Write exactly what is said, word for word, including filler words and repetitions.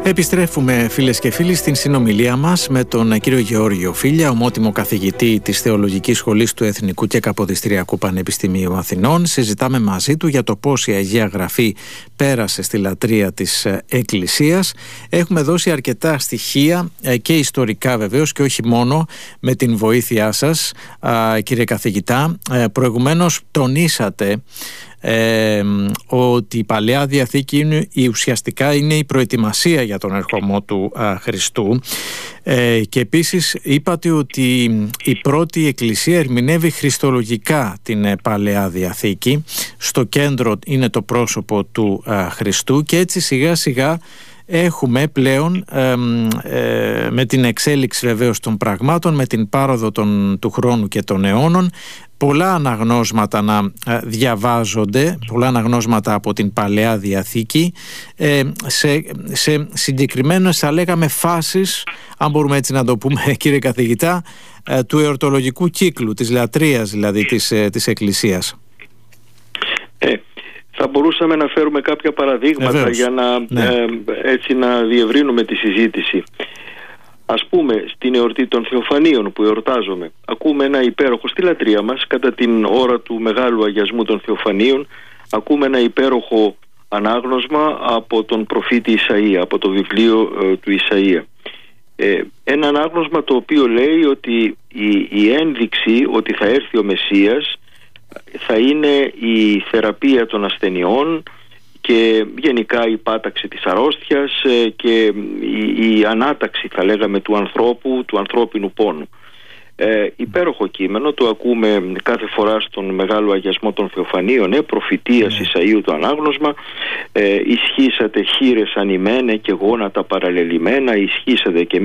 Επιστρέφουμε, φίλες και φίλοι, στην συνομιλία μας με τον κύριο Γεώργιο Φίλια, ομότιμο καθηγητή της Θεολογικής Σχολής του Εθνικού και Καποδιστριακού Πανεπιστημίου Αθηνών. Συζητάμε μαζί του για το πώς η Αγία Γραφή πέρασε στη λατρεία της Εκκλησίας. Έχουμε δώσει αρκετά στοιχεία και ιστορικά βεβαίως και όχι μόνο, με την βοήθειά σας, κύριε καθηγητά. Προηγουμένως τονίσατε Ε, ότι η Παλαιά Διαθήκη είναι, η ουσιαστικά είναι η προετοιμασία για τον ερχομό του α, Χριστού, ε, και επίσης είπατε ότι η πρώτη Εκκλησία ερμηνεύει χριστολογικά την ε, Παλαιά Διαθήκη. Στο κέντρο είναι το πρόσωπο του α, Χριστού, και έτσι σιγά σιγά έχουμε πλέον ε, ε, με την εξέλιξη βεβαίως των πραγμάτων, με την πάροδο των, του χρόνου και των αιώνων, πολλά αναγνώσματα να διαβάζονται, πολλά αναγνώσματα από την Παλαιά Διαθήκη, ε, σε, σε συγκεκριμένες, θα λέγαμε, φάσεις, αν μπορούμε έτσι να το πούμε, κύριε καθηγητά, ε, του εορτολογικού κύκλου, της λατρείας δηλαδή της, ε, της Εκκλησίας. Ε, θα μπορούσαμε να φέρουμε κάποια παραδείγματα Βεβαίως. για να, ναι. ε, έτσι να διευρύνουμε τη συζήτηση. Ας πούμε, στην εορτή των Θεοφανίων που εορτάζουμε, ακούμε ένα υπέροχο στη λατρεία μας, κατά την ώρα του Μεγάλου Αγιασμού των Θεοφανίων, ακούμε ένα υπέροχο ανάγνωσμα από τον προφήτη Ισαΐα, από το βιβλίο ε, του Ισαΐα. Ε, ένα ανάγνωσμα το οποίο λέει ότι η, η ένδειξη ότι θα έρθει ο Μεσσίας θα είναι η θεραπεία των ασθενειών και γενικά η πάταξη της αρρώστιας και η, η ανάταξη, θα λέγαμε, του ανθρώπου, του ανθρώπινου πόνου. Ε, υπέροχο κείμενο, το ακούμε κάθε φορά στον Μεγάλο Αγιασμό των Θεοφανίων, ε, προφητείας mm. Ισαΐου το ανάγνωσμα. ε, ισχύσατε χείλες ανημένε και γόνατα παραλελειμμένα, ισχύσατε και